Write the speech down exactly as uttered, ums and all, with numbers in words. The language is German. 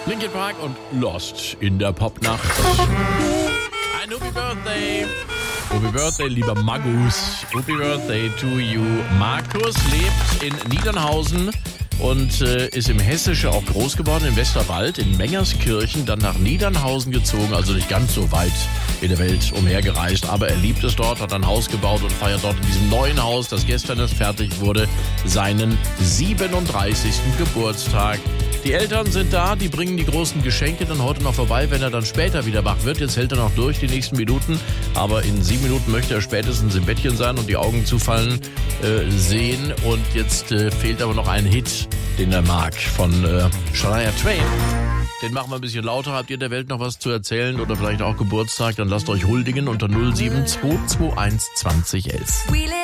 Linkin Park und Lost in der Popnacht. Ein Happy Birthday. Happy Birthday, lieber Magus. Happy Birthday to you. Markus lebt in Niedernhausen und äh, ist im Hessische auch groß geworden, im Westerwald, in Mengerskirchen, dann nach Niedernhausen gezogen, also nicht ganz so weit in der Welt umhergereist, aber er liebt es dort, hat ein Haus gebaut und feiert dort in diesem neuen Haus, das gestern erst fertig wurde, seinen siebenunddreißigsten Geburtstag. Die Eltern sind da, die bringen die großen Geschenke dann heute noch vorbei, wenn er dann später wieder wach wird. Jetzt hält er noch durch die nächsten Minuten, aber in sieben Minuten möchte er spätestens im Bettchen sein und die Augen zufallen äh, sehen. Und jetzt äh, fehlt aber noch ein Hit, den er mag, von äh, Shania Twain. Den machen wir ein bisschen lauter. Habt ihr der Welt noch was zu erzählen oder vielleicht auch Geburtstag? Dann lasst euch huldigen unter null sieben zwei zwei eins zwanzig elf.